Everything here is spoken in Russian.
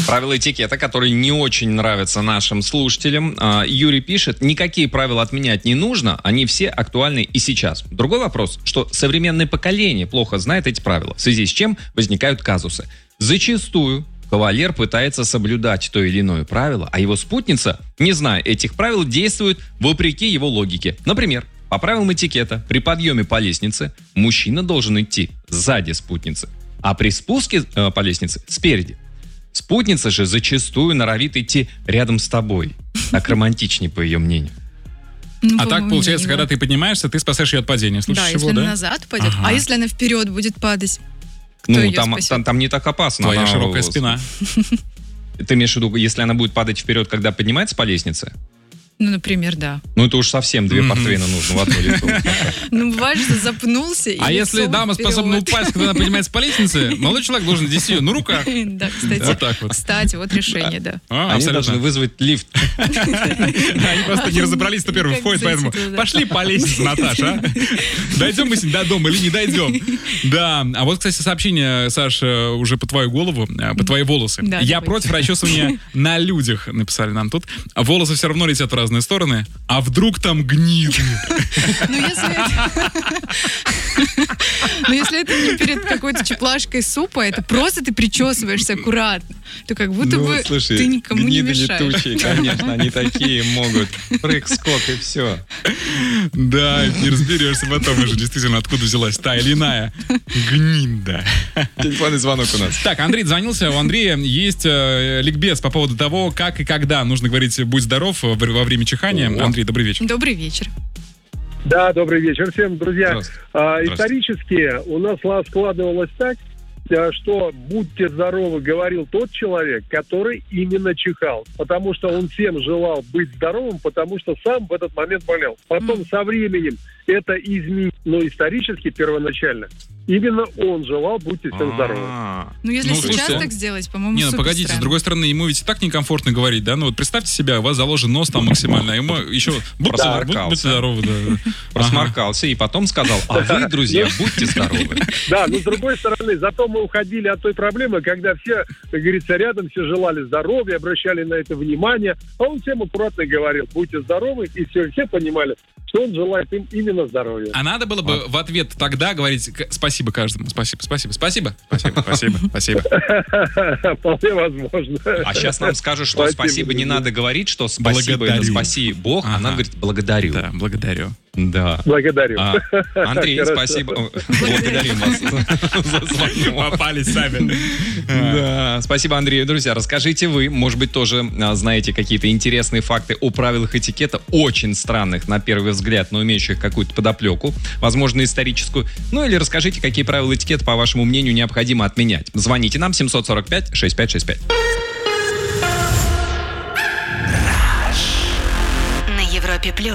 Правила этикета, которые не очень нравятся нашим слушателям. Юрий пишет, никакие правила отменять не нужно, они все актуальны и сейчас. Другой вопрос, что современное поколение плохо знает эти правила, в связи с чем возникают казусы. Зачастую кавалер пытается соблюдать то или иное правило, а его спутница, не зная этих правил, действует вопреки его логике. Например, по правилам этикета, при подъеме по лестнице мужчина должен идти сзади спутницы, а при спуске по лестнице спереди. Спутница же зачастую норовит идти рядом с тобой. Так романтичнее, по ее мнению. Ну, а так, получается, когда ты поднимаешься, ты спасаешь ее от падения. Да, если она назад пойдет. А если она вперед будет падать? Кто ее спасет? Там не так опасно. Твоя широкая спина. Ты имеешь в виду, если она будет падать вперед, когда поднимается по лестнице? Ну, например, да. Ну, это уж совсем 2 портвейна нужно в одно лицо. Ну, бывает, что запнулся. А если дама способна упасть, когда она поднимается по лестнице, молодой человек должен нести ее на руках. Да, кстати. Вот так вот. Кстати, вот решение, да. Они должны вызвать лифт. Они просто не разобрались, кто первый входит, поэтому пошли по лестнице, Наташа. Дойдем мы с ним до дома или не дойдем? Да. А вот, кстати, сообщение, Саша, уже по твою голову, по твои волосы. Я против расчесывания на людях, написали нам тут. Волосы все равно летят в разные стороны, а вдруг там гнид? Ну, если это не перед какой-то чеплашкой супа, это просто ты причесываешься аккуратно, то как будто бы ты никому не мешаешь. Гниды летучие, конечно, они такие могут. Прыг-скок и все. Да, не разберешься потом уже действительно, откуда взялась та или иная гнида. Телефонный звонок у нас. Так, Андрей дозвонился. У Андрея есть ликбез по поводу того, как и когда нужно говорить «будь здоров» во время чихания. Андрей, добрый вечер. Добрый вечер. Да, добрый вечер всем, друзья. Исторически у нас складывалось так, что «будьте здоровы» говорил тот человек, который именно чихал. Потому что он всем желал быть здоровым, потому что сам в этот момент болел. Потом со временем это изменилось, но исторически первоначально именно он желал «будьте всем здоровы». Ну, если сейчас так сделать, по-моему, Не, ну погодите, с другой стороны, ему ведь и так некомфортно говорить, да? Ну вот представьте себя, у вас заложен нос там максимально, а ему еще будьте здоровы, да. Просморкался и потом сказал, а вы, друзья, будьте здоровы. Да, но с другой стороны, зато мы уходили от той проблемы, когда все, как говорится, рядом все желали здоровья, обращали на это внимание, а он всем аккуратно говорил, будьте здоровы, и все понимали, что он желает им именно здоровья. А надо было бы в ответ тогда говорить спасибо каждому. Спасибо. Вполне возможно. А сейчас нам скажут, что спасибо не надо говорить, что спасибо это спаси Бог, а надо говорить благодарю. Да, благодарю. Да. Благодарю. Андрей, спасибо. Благодарим вас за звонок. Попались сами. Да, спасибо, Андрей. Друзья, расскажите вы, может быть, тоже знаете какие-то интересные факты о правилах этикета, очень странных на первый взгляд, но имеющих какую-то подоплеку, возможно, историческую. Ну или расскажите, какие правила этикета, по вашему мнению, необходимо отменять. Звоните нам 745-6565. На Европе+.